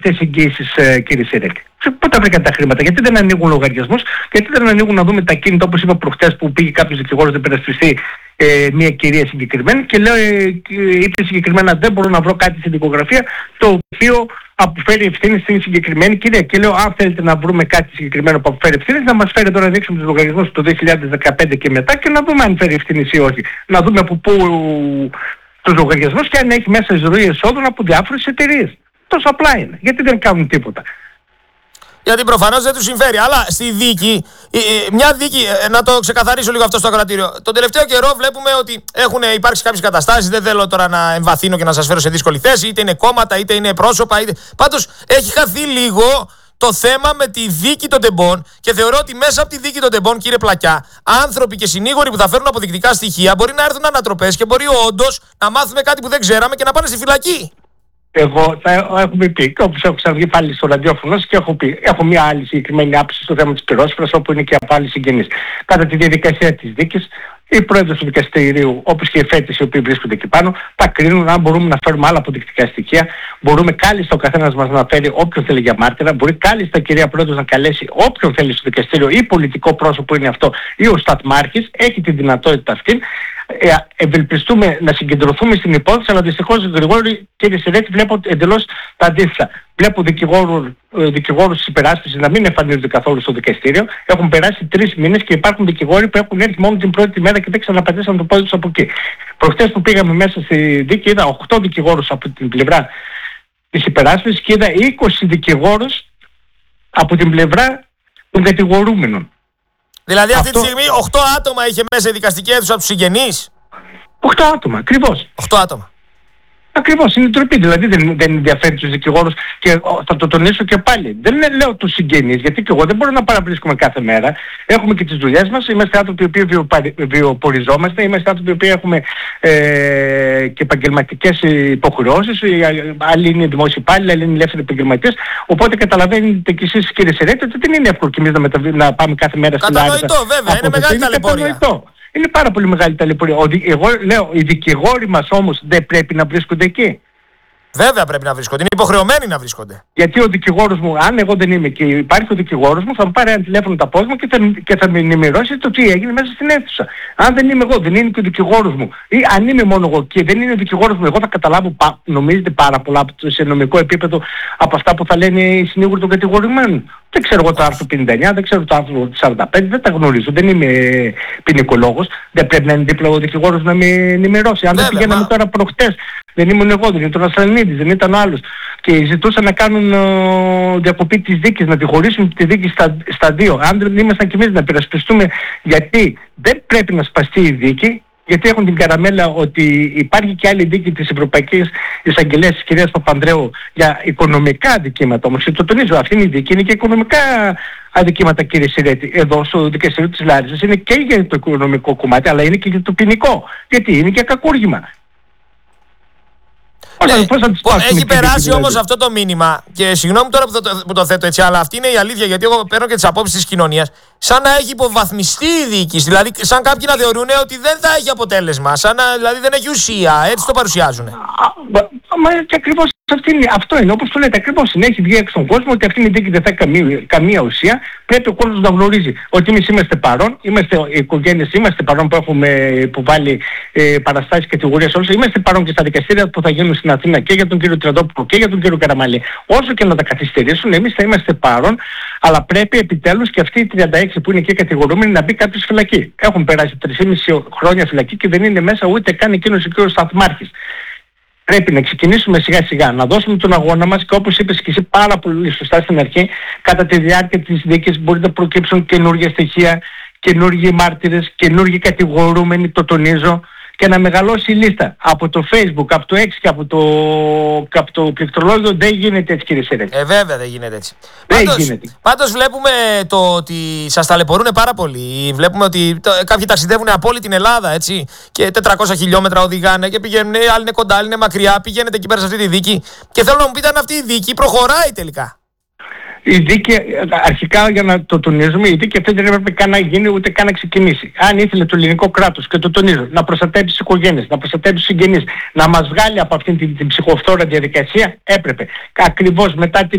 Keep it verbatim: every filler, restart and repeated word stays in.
αυτές οι εγγύησεις, ε, κύριε Σιρέτη? Πότε βρήκαν τα χρήματα? Γιατί δεν ανοίγουν λογαριασμούς? Γιατί δεν ανοίγουν να δούμε τα κίνητα, όπως είπα προχτές, που πήγε κάποιος δικηγόρος να υπερασπιστεί ε, μια κυρία συγκεκριμένη και λέω, ε, είπε συγκεκριμένα, δεν μπορώ να βρω κάτι στην δικογραφία το οποίο αποφέρει ευθύνη στην συγκεκριμένη κυρία. Και λέω, αν θέλετε να βρούμε κάτι συγκεκριμένο που αποφέρει ευθύνη, να μας φέρει τώρα να δείξουμε τους λογαριασμούς του δύο χιλιάδες δεκαπέντε και μετά και να δούμε αν φέρει ευθύνη ή όχι. Να δούμε από πού τους λογαριασμούς και αν έχει μέσα εισρωή εσόδων από διάφορες εταιρείες. Τόσο απλά είναι. Γιατί δεν κάνουν τίποτα? Γιατί προφανώς δεν τους συμφέρει. Αλλά στη δίκη, μια δίκη, να το ξεκαθαρίσω λίγο αυτό στο ακροατήριο. Τον τελευταίο καιρό βλέπουμε ότι έχουν υπάρξει κάποιες καταστάσεις. Δεν θέλω τώρα να εμβαθύνω και να σας φέρω σε δύσκολη θέση. Είτε είναι κόμματα, είτε είναι πρόσωπα. Είτε... Πάντως έχει χαθεί λίγο το θέμα με τη δίκη των τεμπών και θεωρώ ότι μέσα από τη δίκη των τεμπών, κύριε Πλακιά, άνθρωποι και συνήγοροι που θα φέρουν αποδεικτικά στοιχεία μπορεί να έρθουν ανατροπές και μπορεί όντως να μάθουμε κάτι που δεν ξέραμε και να πάνε στη φυλακή. Εγώ θα έχουμε πει, και όπως έχω ξαναβγεί πάλι στο ραδιόφωνο και έχω πει, έχω μια άλλη συγκεκριμένη άποψη στο θέμα της πυρόσφαιρας, όπου είναι και από άλλοι συγγενείς. Κατά τη διαδικασία της δίκης, οι πρόεδρος του δικαστηρίου, όπως και οι φέτες οι οποίοι βρίσκονται εκεί πάνω, θα κρίνουν αν μπορούμε να φέρουμε άλλα αποδεικτικά στοιχεία. Μπορούμε κάλλιστα ο καθένας μας να φέρει όποιον θέλει για μάρτυρα. Μπορεί κάλλιστα η κυρία Πρόεδρος να καλέσει όποιον θέλει στο δικαστήριο, ή πολιτικό πρόσωπο είναι αυτό, ή ο σταθμάρχης. Έχει τη δυνατότητα αυτή. Ε, ευελπιστούμε να συγκεντρωθούμε στην υπόθεση, αλλά δυστυχώς Γρηγόρη, κύριε Σιρέτη, βλέπω εντελώς τα αντίθετα. Βλέπω δικηγόρους της υπεράσπισης να μην εμφανίζονται καθόλου στο δικαστήριο. Έχουν περάσει τρεις μήνες και υπάρχουν δικηγόροι που έχουν έρθει μόνο την πρώτη μέρα και δεν ξαναπατήσαν το πόδι τους από εκεί. Προχτές που πήγαμε μέσα στη δίκη, είδα οκτώ δικηγόρους από την πλευρά της υπεράσπισης και είδα είκοσι δικηγόρους από την πλευρά των κατηγορούμενων. Δηλαδή αυτή Αυτό... τη στιγμή οκτώ άτομα είχε μέσα η δικαστική αίθουσα από τους συγγενείς. οκτώ άτομα, ακριβώς. οκτώ άτομα. Ακριβώς, είναι ντροπή. Δηλαδή δεν, δεν ενδιαφέρει τους δικηγόρους και θα το τονίσω και πάλι. Δεν λέω τους συγγενείς, γιατί και εγώ δεν μπορώ να παραβρίσκομαι κάθε μέρα. Έχουμε και τις δουλειές μας, είμαστε άνθρωποι οι οποίοι βιοποριζόμαστε, είμαστε άνθρωποι οι οποίοι έχουμε ε, και επαγγελματικές υποχρεώσεις, άλλοι είναι δημόσιοι υπάλληλοι, άλλοι είναι ελεύθεροι επαγγελματίες. Οπότε καταλαβαίνετε κι εσείς, κύριε Σιρέτη, ότι δεν είναι εύκολο κι εμείς να, μεταβ... να πάμε κάθε μέρα στην άλλη. Κατανοητό, βέβαια, είναι μεγάλη ταλαιπωρία. Είναι πάρα πολύ μεγάλη ταλαιπωρία. Εγώ λέω, οι δικηγόροι μας όμως δεν πρέπει να βρίσκονται εκεί. Βέβαια πρέπει να βρίσκονται. Είναι υποχρεωμένοι να βρίσκονται. Γιατί ο δικηγόρος μου, αν εγώ δεν είμαι και υπάρχει ο δικηγόρος μου, θα μου πάρει ένα τηλέφωνο τα πόδια μου και θα, και θα με ενημερώσει το τι έγινε μέσα στην αίθουσα. Αν δεν είμαι εγώ, δεν είναι και ο δικηγόρος μου, ή αν είμαι μόνο εγώ και δεν είναι ο δικηγόρος μου, εγώ θα καταλάβω, πα, νομίζετε, πάρα πολλά σε νομικό επίπεδο από αυτά που θα λένε οι συνήγοροι των κατηγορουμένων. Δεν ξέρω εγώ το άρθρο πενήντα εννιά, δεν ξέρω το άρθρο σαράντα πέντε, δεν τα γνωρίζω, δεν είμαι ποινικολόγος. Δεν πρέπει να είναι δίπλα ο δικηγόρος να με ενημερώσει. Αν δεν πηγαίναμε τώρα προχτές, δεν ήμουν εγώ, δεν ήταν ο Ασλανίδης, δεν ήταν ο άλλος. Και ζητούσαν να κάνουν ο, διακοπή της δίκης, να τη χωρίσουν τη δίκη στα, στα δύο. Αν δεν ήμασταν κι εμείς να υπερασπιστούμε, γιατί δεν πρέπει να σπαστεί η δίκη, γιατί έχουν την καραμέλα ότι υπάρχει και άλλη δίκη της Ευρωπαϊκής Εισαγγελίας της κυρίας Παπανδρέου για οικονομικά αδικήματα. Όμως και το τονίζω, αυτή είναι η δίκη, είναι και οικονομικά αδικήματα, κύριε Σιρέτη. Εδώ στο δικαστήριο της Λάρισας είναι και για το οικονομικό κομμάτι, αλλά είναι και για το ποινικό. Γιατί είναι και κακούργημα. Ναι, πώς έχει περάσει όμως αυτό το μήνυμα και συγγνώμη τώρα που το, που το θέτω έτσι, αλλά αυτή είναι η αλήθεια, γιατί εγώ παίρνω και τις απόψεις της κοινωνίας, σαν να έχει υποβαθμιστεί η δίκη, δηλαδή σαν κάποιοι να θεωρούν ότι δεν θα έχει αποτέλεσμα, σαν να δηλαδή δεν έχει ουσία, έτσι το παρουσιάζουν. Μα και ακριβώς αυτή είναι, αυτό είναι, όπως το λέτε, ακριβώς είναι, έχει βγει έξω στον κόσμο ότι αυτή η δίκη δεν θα έχει καμία, καμία ουσία. Πρέπει ο κόσμος να γνωρίζει ότι εμείς είμαστε παρόν, είμαστε οι οικογένειες, είμαστε παρόν που έχουμε υποβάλει ε, παραστάσεις κατηγορίες όλους, είμαστε παρόν και στα δικαστήρια που θα γίνουν στην Αθήνα και για τον κύριο Τριαντόπουλο και για τον κύριο Καραμαλή. Όσο και να τα καθυστερήσουν, εμείς θα είμαστε παρόν, αλλά πρέπει επιτέλους και αυτοί οι τριάντα έξι που είναι και κατηγορούμενοι να μπει κάποιος φυλακή. Έχουν περάσει τρία χρόνια φυλακή και δεν είναι μέσα ούτε καν εκείνος ο κύριος σταθμάρχης. Πρέπει να ξεκινήσουμε σιγά σιγά, να δώσουμε τον αγώνα μας και όπως είπες και εσύ πάρα πολύ σωστά στην αρχή, κατά τη διάρκεια της δίκης μπορεί να προκύψουν καινούργια στοιχεία, καινούργιοι μάρτυρες, καινούργιοι κατηγορούμενοι, το τονίζω, και να μεγαλώσει η λίστα. Από το Facebook, από το X και από το, και από το πληκτρολόγιο δεν γίνεται έτσι, κύριε Σιρέτη. Ε, βέβαια δεν γίνεται έτσι. Δεν πάντως, γίνεται. Πάντως βλέπουμε το ότι σας ταλαιπωρούν πάρα πολύ. Βλέπουμε ότι το, κάποιοι ταξιδεύουν από όλη την Ελλάδα, έτσι, και τετρακόσια χιλιόμετρα οδηγάνε και πηγαίνουν, άλλοι είναι κοντά, άλλοι είναι μακριά, πηγαίνετε εκεί πέρα σε αυτή τη δίκη. Και θέλω να μου πείτε αν αυτή η δίκη προχωράει τελικά. Η δίκη, αρχικά για να το τονίζουμε, η δίκη αυτή δεν έπρεπε καν να γίνει ούτε καν να ξεκινήσει. Αν ήθελε το ελληνικό κράτος, και το τονίζω, να προστατεύσει τις οικογένειες, να προστατεύσει τους συγγενείς, να μας βγάλει από αυτήν την, την ψυχοφθόρα διαδικασία, έπρεπε. Ακριβώς μετά την